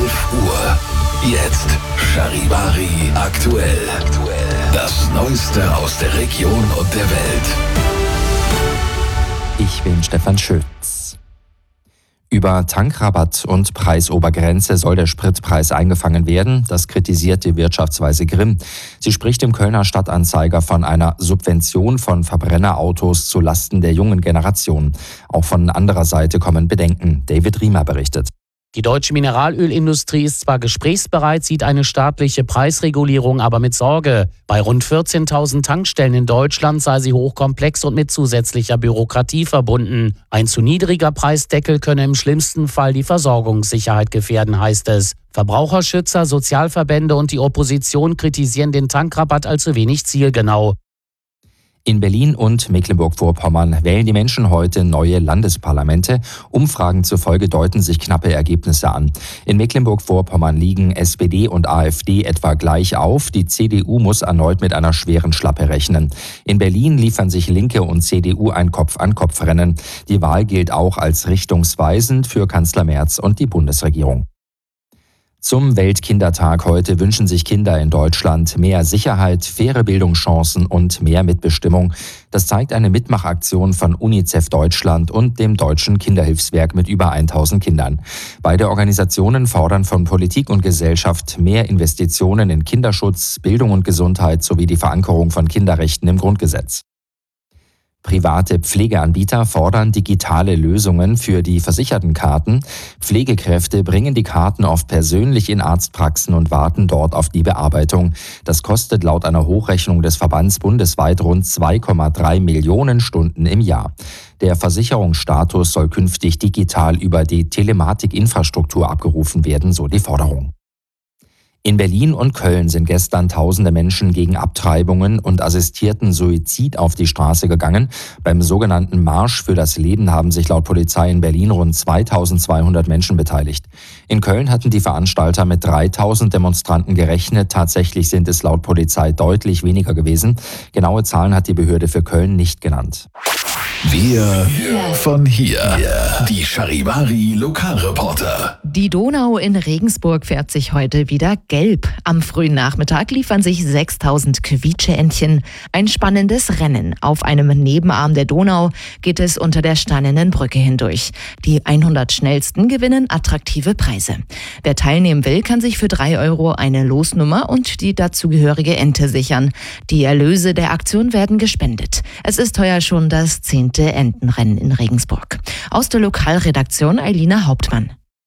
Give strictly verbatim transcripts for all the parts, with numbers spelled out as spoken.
elf Uhr. Jetzt Charivari aktuell. Das Neueste aus der Region und der Welt. Ich bin Stefan Schütz. Über Tankrabatt und Preisobergrenze soll der Spritpreis eingefangen werden. Das kritisiert die Wirtschaftsweise Grimm. Sie spricht im Kölner Stadtanzeiger von einer Subvention von Verbrennerautos zu Lasten der jungen Generation. Auch von anderer Seite kommen Bedenken. David Riemer berichtet. Die deutsche Mineralölindustrie ist zwar gesprächsbereit, sieht eine staatliche Preisregulierung aber mit Sorge. Bei rund vierzehntausend Tankstellen in Deutschland sei sie hochkomplex und mit zusätzlicher Bürokratie verbunden. Ein zu niedriger Preisdeckel könne im schlimmsten Fall die Versorgungssicherheit gefährden, heißt es. Verbraucherschützer, Sozialverbände und die Opposition kritisieren den Tankrabatt als zu wenig zielgenau. In Berlin und Mecklenburg-Vorpommern wählen die Menschen heute neue Landesparlamente. Umfragen zufolge deuten sich knappe Ergebnisse an. In Mecklenburg-Vorpommern liegen S P D und AfD etwa gleich auf. Die C D U muss erneut mit einer schweren Schlappe rechnen. In Berlin liefern sich Linke und C D U ein Kopf-an-Kopf-Rennen. Die Wahl gilt auch als richtungsweisend für Kanzler Merz und die Bundesregierung. Zum Weltkindertag heute wünschen sich Kinder in Deutschland mehr Sicherheit, faire Bildungschancen und mehr Mitbestimmung. Das zeigt eine Mitmachaktion von UNICEF Deutschland und dem Deutschen Kinderhilfswerk mit über tausend Kindern. Beide Organisationen fordern von Politik und Gesellschaft mehr Investitionen in Kinderschutz, Bildung und Gesundheit sowie die Verankerung von Kinderrechten im Grundgesetz. Private Pflegeanbieter fordern digitale Lösungen für die versicherten Karten. Pflegekräfte bringen die Karten oft persönlich in Arztpraxen und warten dort auf die Bearbeitung. Das kostet laut einer Hochrechnung des Verbands bundesweit rund zwei Komma drei Millionen Stunden im Jahr. Der Versicherungsstatus soll künftig digital über die Telematikinfrastruktur abgerufen werden, so die Forderung. In Berlin und Köln sind gestern tausende Menschen gegen Abtreibungen und assistierten Suizid auf die Straße gegangen. Beim sogenannten Marsch für das Leben haben sich laut Polizei in Berlin rund zweitausendzweihundert Menschen beteiligt. In Köln hatten die Veranstalter mit dreitausend Demonstranten gerechnet. Tatsächlich sind es laut Polizei deutlich weniger gewesen. Genaue Zahlen hat die Behörde für Köln nicht genannt. Wir von hier. Die Charivari Lokalreporter. Die Donau in Regensburg färbt sich heute wieder gelb. Am frühen Nachmittag liefern sich sechstausend Quietscheentchen ein spannendes Rennen. Auf einem Nebenarm der Donau geht es unter der steinernen Brücke hindurch. Die hundert schnellsten gewinnen attraktive Preise. Wer teilnehmen will, kann sich für drei Euro eine Losnummer und die dazugehörige Ente sichern. Die Erlöse der Aktion werden gespendet. Es ist heuer schon das zehnte Entenrennen in Regensburg. Aus der Lokalredaktion Eilina Hauptmann.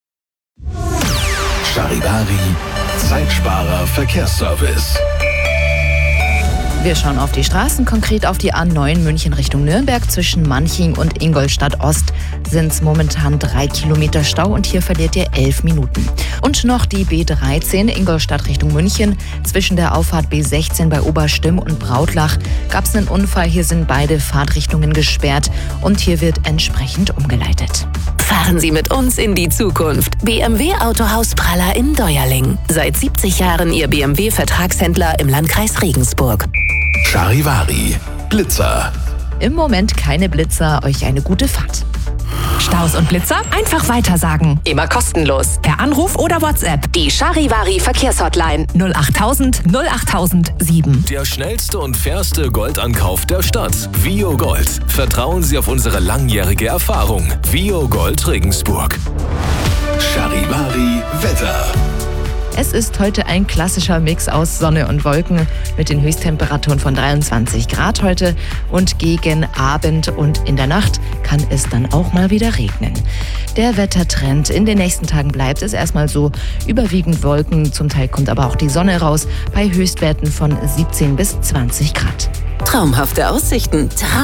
Charivari, Zeitsparer Verkehrsservice. Wir schauen auf die Straßen, konkret auf die A neun München Richtung Nürnberg. Zwischen Manching und Ingolstadt Ost sind es momentan drei Kilometer Stau und hier verliert ihr elf Minuten. Und noch die B dreizehn Ingolstadt Richtung München. Zwischen der Auffahrt B sechzehn bei Oberstimm und Brautlach gab es einen Unfall. Hier sind beide Fahrtrichtungen gesperrt und hier wird entsprechend umgeleitet. Fahren Sie mit uns in die Zukunft. B M W Autohaus Praller in Deuerling. Seit siebzig Jahren Ihr B M W-Vertragshändler im Landkreis Regensburg. Charivari, Blitzer. Im Moment keine Blitzer, euch eine gute Fahrt. Staus und Blitzer einfach weitersagen. Immer kostenlos. Per Anruf oder WhatsApp. Die Charivari Verkehrshotline null achttausend null achttausend sieben. Der schnellste und fairste Goldankauf der Stadt. Vio Gold. Vertrauen Sie auf unsere langjährige Erfahrung. Vio Gold Regensburg. Charivari Wetter. Es ist heute ein klassischer Mix aus Sonne und Wolken mit den Höchsttemperaturen von dreiundzwanzig Grad heute und gegen Abend und in der Nacht kann es dann auch mal wieder regnen. Der Wettertrend in den nächsten Tagen bleibt es erstmal so, überwiegend Wolken, zum Teil kommt aber auch die Sonne raus bei Höchstwerten von siebzehn bis zwanzig Grad. Traumhafte Aussichten. Traum